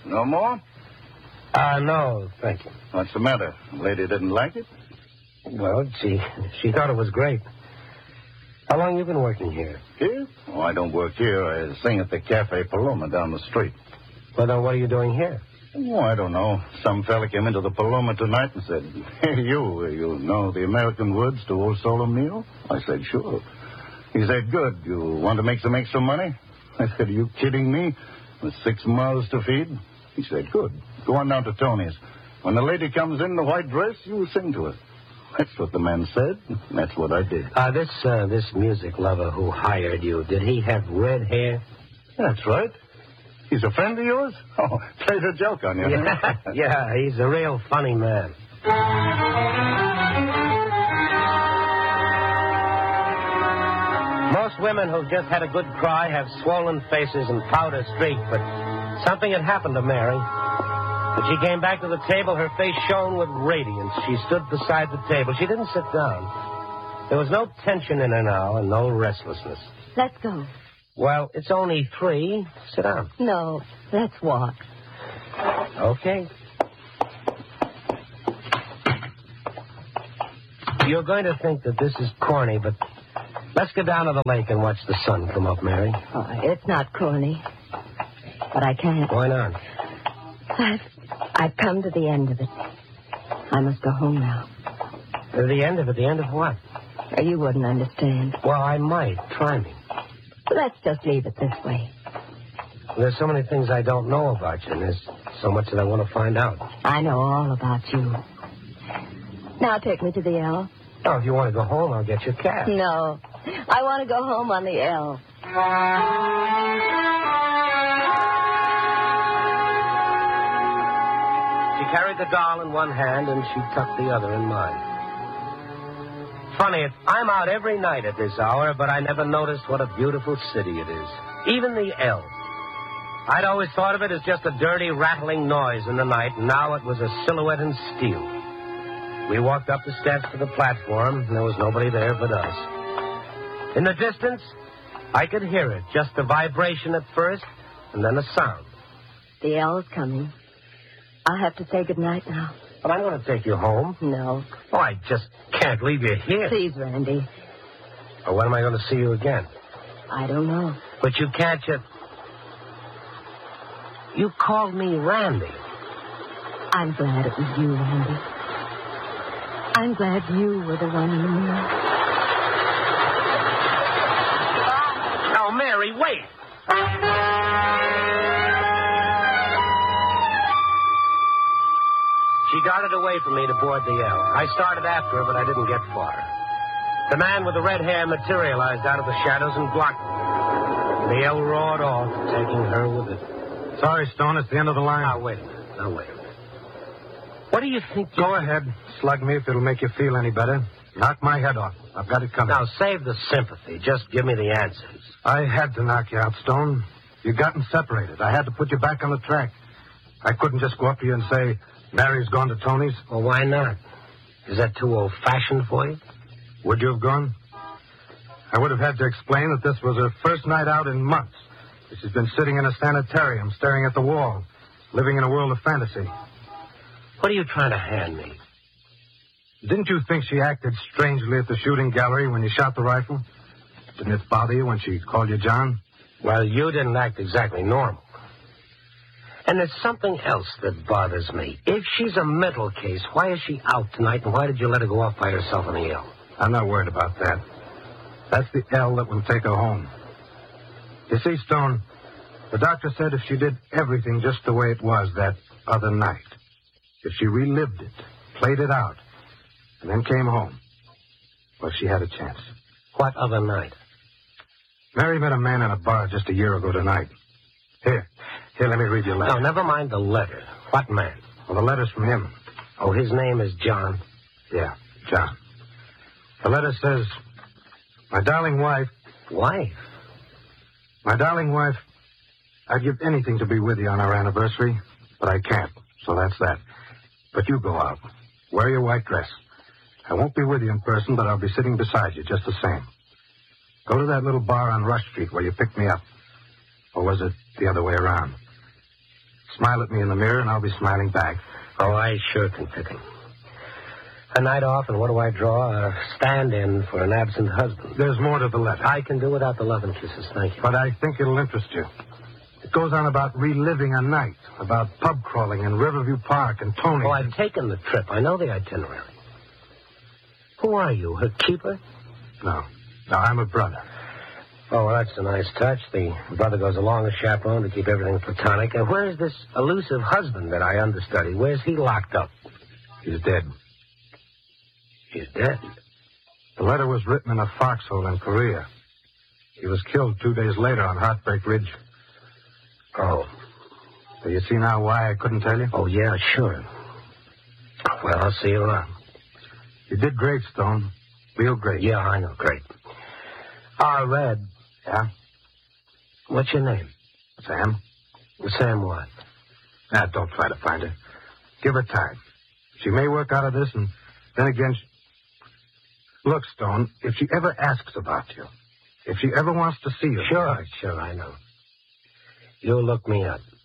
No more? No, thank you. What's the matter? The lady didn't like it? Well, she thought it was great. How long you been working here? Here? Oh, I don't work here. I sing at the Cafe Paloma down the street. Well, then what are you doing here? Oh, I don't know. Some fella came into the Paloma tonight and said, "Hey, you know the American Woods to Old Solomeo?" I said, "Sure." He said, "Good. You want to make some extra money?" I said, "Are you kidding me? With 6 mouths to feed?" He said, "Good. Go on down to Tony's. When the lady comes in the white dress, you sing to her." That's what the man said. That's what I did. This music lover who hired you, did he have red hair? That's right. He's a friend of yours? Oh, played a joke on you. Yeah, yeah, he's a real funny man. Most women who've just had a good cry have swollen faces and powder streaked, but something had happened to Mary. When she came back to the table, her face shone with radiance. She stood beside the table. She didn't sit down. There was no tension in her now and no restlessness. Let's go. Well, it's only 3. Sit down. No, let's walk. Okay. You're going to think that this is corny, but let's go down to the lake and watch the sun come up, Mary. Oh, it's not corny, but I can't. Why not? I've come to the end of it. I must go home now. To the end of it? The end of what? You wouldn't understand. Well, I might. Try me. Let's just leave it this way. There's so many things I don't know about you, and there's so much that I want to find out. I know all about you. Now take me to the L. Oh, if you want to go home, I'll get you a cab. No, I want to go home on the L. She carried the doll in one hand, and she tucked the other in mine. Funny, I'm out every night at this hour, but I never noticed what a beautiful city it is. Even the L. I'd always thought of it as just a dirty, rattling noise in the night, and now it was a silhouette in steel. We walked up the steps to the platform, and there was nobody there but us. In the distance, I could hear it, just a vibration at first, and then a sound. The L's coming. I'll have to say goodnight now. But I'm going to take you home. No. Oh, I just can't leave you here. Please, Randy. Or when am I going to see you again? I don't know. But you can't just... You called me Randy. I'm glad it was you, Randy. I'm glad you were the one in the mirror. Oh, Mary, wait. She darted away from me to board the L. I started after her, but I didn't get far. The man with the red hair materialized out of the shadows and blocked me. The L roared off, taking her with it. Sorry, Stone, it's the end of the line. Now, wait a minute. What do you think you... Go ahead. Slug me if it'll make you feel any better. Knock my head off. I've got it coming. Now, save the sympathy. Just give me the answers. I had to knock you out, Stone. You'd gotten separated. I had to put you back on the track. I couldn't just go up to you and say, Mary's gone to Tony's. Well, why not? Is that too old-fashioned for you? Would you have gone? I would have had to explain that this was her first night out in months. That she's been sitting in a sanitarium, staring at the wall, living in a world of fantasy. What are you trying to hand me? Didn't you think she acted strangely at the shooting gallery when you shot the rifle? Didn't it bother you when she called you John? Well, you didn't act exactly normal. And there's something else that bothers me. If she's a mental case, why is she out tonight, and why did you let her go off by herself on the L? I'm not worried about that. That's the L that will take her home. You see, Stone, the doctor said if she did everything just the way it was that other night, if she relived it, played it out, and then came home, well, she had a chance. What other night? Mary met a man in a bar just a year ago tonight. Here, let me read your letter. No, never mind the letter. What man? Well, the letter's from him. Oh, his name is John? Yeah, John. The letter says, My darling wife... Wife? My darling wife, I'd give anything to be with you on our anniversary, but I can't, so that's that. But you go out. Wear your white dress. I won't be with you in person, but I'll be sitting beside you just the same. Go to that little bar on Rush Street where you picked me up. Or was it the other way around? Smile at me in the mirror, and I'll be smiling back. Oh, I sure can pick him. A night off, and what do I draw? A stand-in for an absent husband. There's more to the letter. I can do without the love and kisses, thank you. But I think it'll interest you. It goes on about reliving a night, about pub crawling in Riverview Park and Tony. Oh, I've taken the trip. I know the itinerary. Who are you, her keeper? No, I'm a brother. Oh, well, that's a nice touch. The brother goes along as chaperone to keep everything platonic. And where's this elusive husband that I understudy? Where's he locked up? He's dead. He's dead? The letter was written in a foxhole in Korea. He was killed 2 days later on Heartbreak Ridge. Oh. Do you see now why I couldn't tell you? Oh, yeah, sure. Well, I'll see you around. You did great, Stone. Real great. Yeah, I know. Great. Red. Yeah? What's your name? Sam? Sam what? Don't try to find her. Give her time. She may work out of this, and then again... Look, Stone, if she ever asks about you, if she ever wants to see you... Sure, I know. You'll look me up.